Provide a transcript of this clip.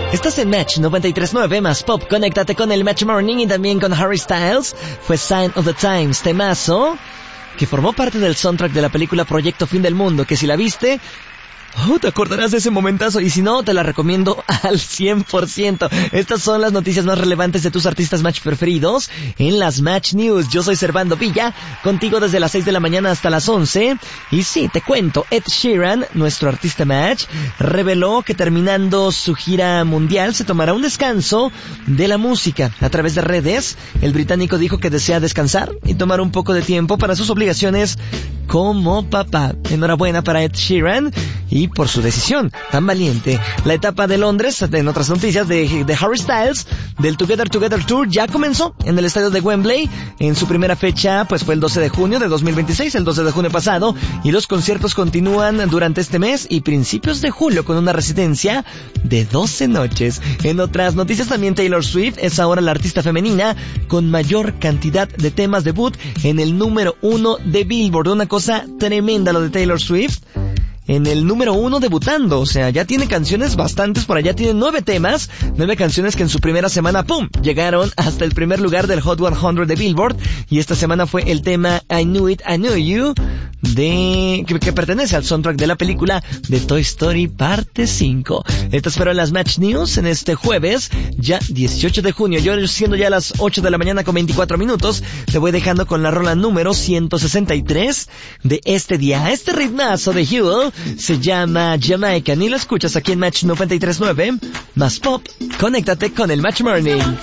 Estás en Match 93.9 más Pop. Conéctate con el Match Morning y también con Harry Styles. Fue Sign of the Times, temazo, que formó parte del soundtrack de la película Proyecto Fin del Mundo, que si la viste, te acordarás de ese momentazo, y si no, te la recomiendo al 100%. Estas son las noticias más relevantes de tus artistas Match preferidos en las Match News. Yo soy Servando Villa, contigo desde las 6 de la mañana hasta las 11. Y sí, te cuento, Ed Sheeran, nuestro artista Match, reveló que terminando su gira mundial se tomará un descanso de la música. A través de redes, el británico dijo que desea descansar y tomar un poco de tiempo para sus obligaciones como papá. Enhorabuena para Ed Sheeran y por su decisión tan valiente. La etapa de Londres, en otras noticias, de Harry Styles, del Together Tour, ya comenzó en el estadio de Wembley. En su primera fecha, pues fue el 12 de junio de 2026, el 12 de junio pasado, y los conciertos continúan durante este mes y principios de julio con una residencia de 12 noches. En otras noticias también, Taylor Swift es ahora la artista femenina con mayor cantidad de temas debut en el número 1 de Billboard. Una cosa tremenda lo de Taylor Swift. En el número 1 debutando, o sea, ya tiene canciones bastantes, por allá tiene 9 temas, 9 canciones que en su primera semana, ¡pum!, llegaron hasta el primer lugar del Hot 100 de Billboard, y esta semana fue el tema I Knew It, I Knew You, que pertenece al soundtrack de la película de Toy Story parte 5. Estas fueron las Match News en este jueves, ya 18 de junio, yo siendo ya las 8 de la mañana con 24 minutos, te voy dejando con la rola número 163 de este día. Este ritmazo de Huel se llama Jamaican y lo escuchas aquí en Match 93.9 más Pop. Conéctate con el Match Morning.